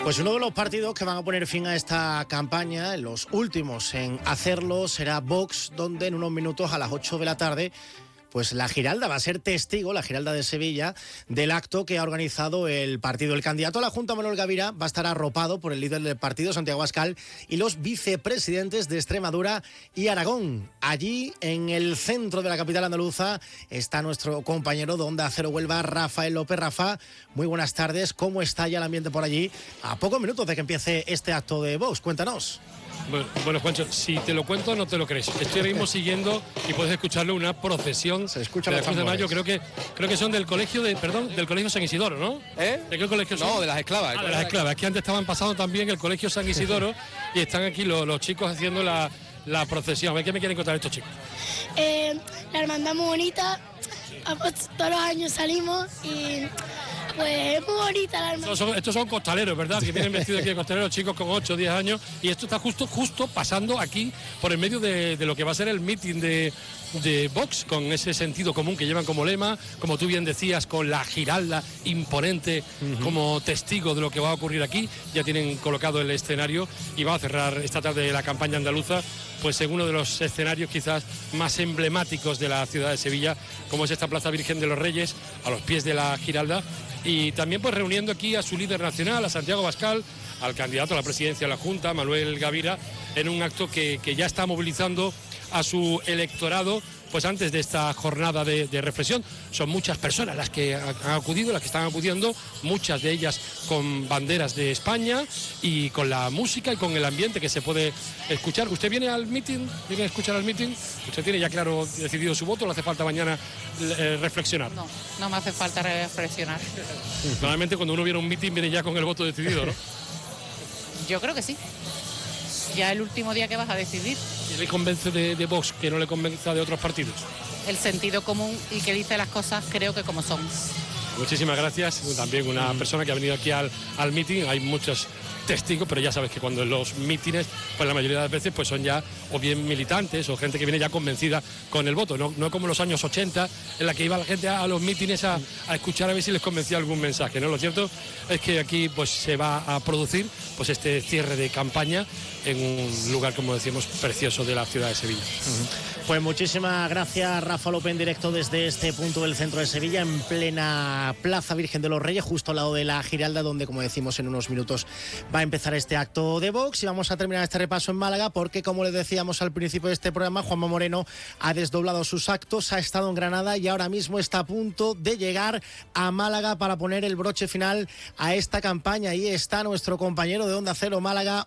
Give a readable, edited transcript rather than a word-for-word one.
Pues uno de los partidos que van a poner fin a esta campaña, los últimos en hacerlo, será Vox, donde en unos minutos a las 8 de la tarde... pues la Giralda va a ser testigo, la Giralda de Sevilla, del acto que ha organizado el partido. El candidato a la Junta, Manuel Gavira, va a estar arropado por el líder del partido, Santiago Abascal, y los vicepresidentes de Extremadura y Aragón. Allí, en el centro de la capital andaluza, está nuestro compañero de Onda Cero Huelva, Rafael López. Rafa, muy buenas tardes. ¿Cómo está ya el ambiente por allí? A pocos minutos de que empiece este acto de Vox. Cuéntanos. Bueno, Juancho, si te lo cuento no te lo crees. Estoy ahora mismo siguiendo y puedes escucharlo, una procesión. Se escucha de la Cruz de Mayo. Creo que son del colegio del colegio San Isidoro, ¿no? ¿De qué colegio son? No, de las esclavas. De las esclavas. Es que antes estaban pasando también el colegio San Isidoro y están aquí los chicos haciendo la procesión. A ver, ¿qué me quieren contar estos chicos? La hermandad muy bonita. Todos los años salimos y pues es muy bonita la hermandad. Estos son costaleros, ¿verdad? Que vienen vestidos aquí de costaleros, chicos con 8 o 10 años. Y esto está justo pasando aquí por el medio de lo que va a ser el meeting de Vox, con ese sentido común que llevan como lema, como tú bien decías, con la Giralda imponente como testigo de lo que va a ocurrir aquí. Ya tienen colocado el escenario y va a cerrar esta tarde la campaña andaluza pues en uno de los escenarios quizás más emblemáticos de la ciudad de Sevilla, como es esta Plaza Virgen de los Reyes, a los pies de la Giralda, y también pues reuniendo aquí a su líder nacional, a Santiago Abascal, al candidato a la presidencia de la Junta, Manuel Gavira, en un acto que ya está movilizando a su electorado, pues antes de esta jornada de reflexión. Son muchas personas las que han acudido, las que están acudiendo, muchas de ellas con banderas de España y con la música y con el ambiente que se puede escuchar. ¿Usted viene al meeting? ¿Viene a escuchar al meeting? ¿Usted tiene ya claro decidido su voto o le hace falta mañana reflexionar? No me hace falta reflexionar. Normalmente cuando uno viene a un meeting viene ya con el voto decidido, ¿no? Yo creo que sí. Ya el último día que vas a decidir. ¿Qué le convence de Vox que no le convenza de otros partidos? El sentido común y que dice las cosas creo que como son. Muchísimas gracias. También una persona que ha venido aquí al meeting. Hay muchos testigos, pero ya sabes que cuando en los mítines, pues la mayoría de las veces pues son ya o bien militantes o gente que viene ya convencida con el voto, no como en los años 80 en la que iba la gente a los mítines a escuchar a ver si les convencía algún mensaje, ¿no? Lo cierto es que aquí pues se va a producir pues este cierre de campaña en un lugar, como decimos, precioso de la ciudad de Sevilla. Pues muchísimas gracias, Rafa López, en directo desde este punto del centro de Sevilla, en plena Plaza Virgen de los Reyes, justo al lado de la Giralda, donde, como decimos, en unos minutos va a empezar este acto de Vox. Y vamos a terminar este repaso en Málaga porque, como les decíamos al principio de este programa, Juanma Moreno ha desdoblado sus actos, ha estado en Granada y ahora mismo está a punto de llegar a Málaga para poner el broche final a esta campaña. Ahí está nuestro compañero de Onda Cero Málaga,